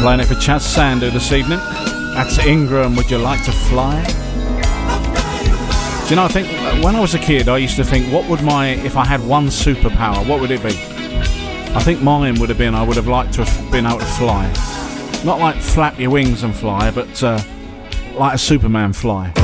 Playing it for Chaz Sandu this evening. That's Ingram, Would You Like to Fly? Do you know, I think when I was a kid, I used to think, if I had one superpower, what would it be? I think mine would have been, I would have liked to have been able to fly. Not like flap your wings and fly, but like a Superman fly.